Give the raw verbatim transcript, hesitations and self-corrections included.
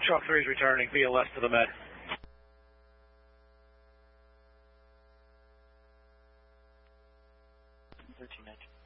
Foxtrot three is returning via west to the Med. thirteen nineteen.